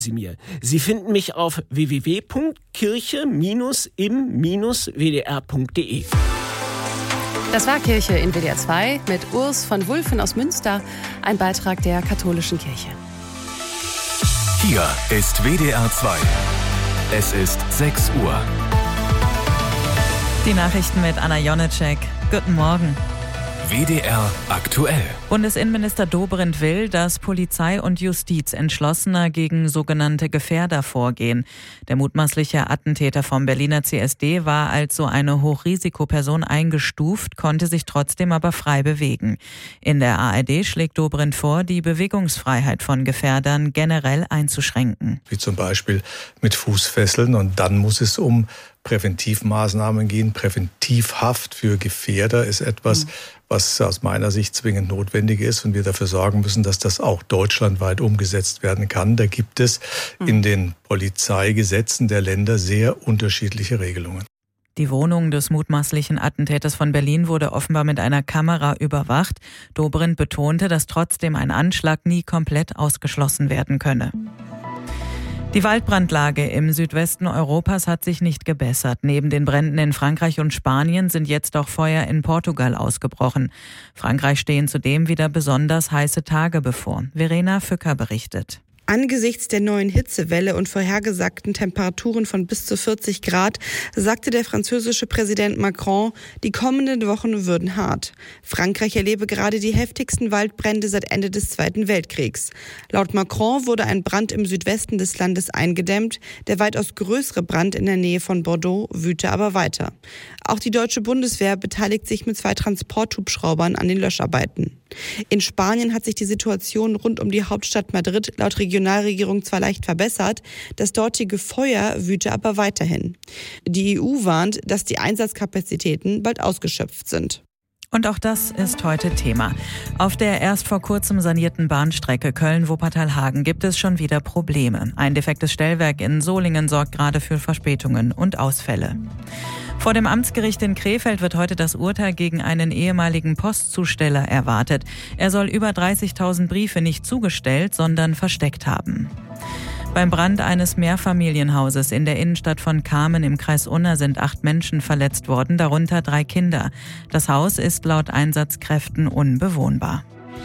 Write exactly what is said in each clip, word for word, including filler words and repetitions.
Sie mir. Sie finden mich auf w w w punkt kirche Bindestrich im Bindestrich w d r punkt d e. Das war Kirche in W D R zwei mit Urs von Wulffen aus Münster, ein Beitrag der katholischen Kirche. Hier ist W D R zwei. Es ist sechs Uhr. Die Nachrichten mit Anna Jonitschek. Guten Morgen. W D R aktuell. Bundesinnenminister Dobrindt will, dass Polizei und Justiz entschlossener gegen sogenannte Gefährder vorgehen. Der mutmaßliche Attentäter vom Berliner C S D war als so eine Hochrisikoperson eingestuft, konnte sich trotzdem aber frei bewegen. In der A R D schlägt Dobrindt vor, die Bewegungsfreiheit von Gefährdern generell einzuschränken. Wie zum Beispiel mit Fußfesseln, und dann muss es um Präventivmaßnahmen gehen. Präventivhaft für Gefährder ist etwas, was aus meiner Sicht zwingend notwendig ist und wir dafür sorgen müssen, dass das auch deutschlandweit umgesetzt werden kann. Da gibt es in den Polizeigesetzen der Länder sehr unterschiedliche Regelungen. Die Wohnung des mutmaßlichen Attentäters von Berlin wurde offenbar mit einer Kamera überwacht. Dobrindt betonte, dass trotzdem ein Anschlag nie komplett ausgeschlossen werden könne. Die Waldbrandlage im Südwesten Europas hat sich nicht gebessert. Neben den Bränden in Frankreich und Spanien sind jetzt auch Feuer in Portugal ausgebrochen. Frankreich stehen zudem wieder besonders heiße Tage bevor. Verena Fücker berichtet. Angesichts der neuen Hitzewelle und vorhergesagten Temperaturen von bis zu vierzig Grad sagte der französische Präsident Macron, die kommenden Wochen würden hart. Frankreich erlebe gerade die heftigsten Waldbrände seit Ende des Zweiten Weltkriegs. Laut Macron wurde ein Brand im Südwesten des Landes eingedämmt. Der weitaus größere Brand in der Nähe von Bordeaux wüte aber weiter. Auch die deutsche Bundeswehr beteiligt sich mit zwei Transporthubschraubern an den Löscharbeiten. In Spanien hat sich die Situation rund um die Hauptstadt Madrid laut Regionalregierung zwar leicht verbessert, das dortige Feuer wüte aber weiterhin. Die E U warnt, dass die Einsatzkapazitäten bald ausgeschöpft sind. Und auch das ist heute Thema. Auf der erst vor kurzem sanierten Bahnstrecke Köln-Wuppertal-Hagen gibt es schon wieder Probleme. Ein defektes Stellwerk in Solingen sorgt gerade für Verspätungen und Ausfälle. Vor dem Amtsgericht in Krefeld wird heute das Urteil gegen einen ehemaligen Postzusteller erwartet. Er soll über dreißigtausend Briefe nicht zugestellt, sondern versteckt haben. Beim Brand eines Mehrfamilienhauses in der Innenstadt von Kamen im Kreis Unna sind acht Menschen verletzt worden, darunter drei Kinder. Das Haus ist laut Einsatzkräften unbewohnbar.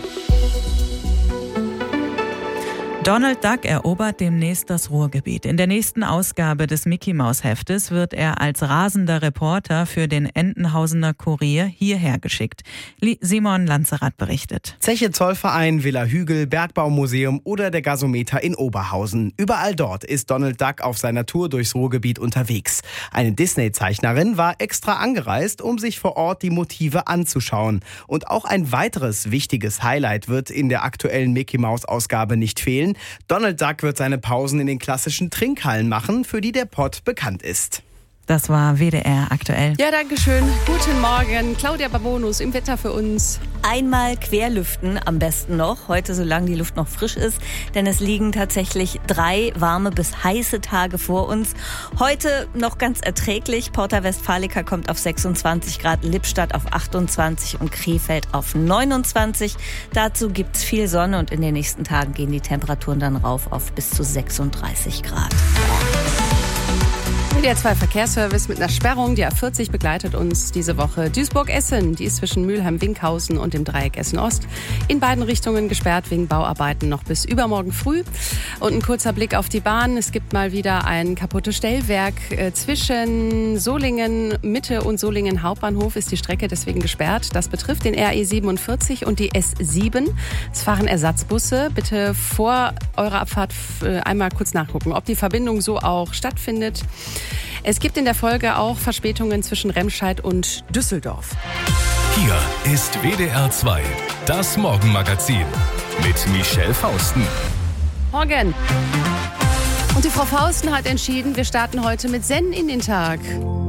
Donald Duck erobert demnächst das Ruhrgebiet. In der nächsten Ausgabe des Mickey-Maus-Heftes wird er als rasender Reporter für den Entenhausener Kurier hierher geschickt. Simon Lanzerath berichtet. Zeche Zollverein, Villa Hügel, Bergbaumuseum oder der Gasometer in Oberhausen. Überall dort ist Donald Duck auf seiner Tour durchs Ruhrgebiet unterwegs. Eine Disney-Zeichnerin war extra angereist, um sich vor Ort die Motive anzuschauen. Und auch ein weiteres wichtiges Highlight wird in der aktuellen Mickey-Maus-Ausgabe nicht fehlen. Donald Duck wird seine Pausen in den klassischen Trinkhallen machen, für die der Pott bekannt ist. Das war W D R aktuell. Ja, danke schön. Guten Morgen. Claudia Babonus im Wetter für uns. Einmal querlüften am besten noch. Heute, solange die Luft noch frisch ist. Denn es liegen tatsächlich drei warme bis heiße Tage vor uns. Heute noch ganz erträglich. Porta Westfalica kommt auf sechsundzwanzig Grad, Lippstadt auf achtundzwanzig und Krefeld auf neunundzwanzig. Dazu gibt's viel Sonne und in den nächsten Tagen gehen die Temperaturen dann rauf auf bis zu sechsunddreißig Grad. W D R zwei Verkehrsservice mit einer Sperrung. Die A vierzig begleitet uns diese Woche. Duisburg-Essen, die ist zwischen Mülheim-Winkhausen und dem Dreieck Essen-Ost in beiden Richtungen gesperrt wegen Bauarbeiten noch bis übermorgen früh. Und ein kurzer Blick auf die Bahn. Es gibt mal wieder ein kaputtes Stellwerk. Äh, zwischen Solingen Mitte und Solingen Hauptbahnhof ist die Strecke deswegen gesperrt. Das betrifft den R E siebenundvierzig und die S sieben. Es fahren Ersatzbusse. Bitte vor eurer Abfahrt äh, einmal kurz nachgucken, ob die Verbindung so auch stattfindet. Es gibt in der Folge auch Verspätungen zwischen Remscheid und Düsseldorf. Hier ist W D R zwei, das Morgenmagazin mit Michelle Fausten. Morgen. Und die Frau Fausten hat entschieden, wir starten heute mit Zen in den Tag.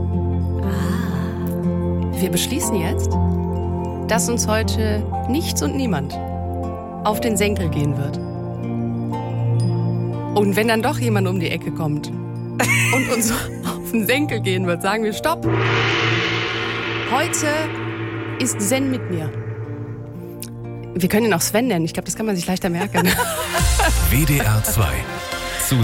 Wir beschließen jetzt, dass uns heute nichts und niemand auf den Senkel gehen wird. Und wenn dann doch jemand um die Ecke kommt und uns auf den Senkel gehen wird, sagen wir Stopp. Heute ist Zen mit mir. Wir können ihn auch Sven nennen. Ich glaube, das kann man sich leichter merken. W D R zwei.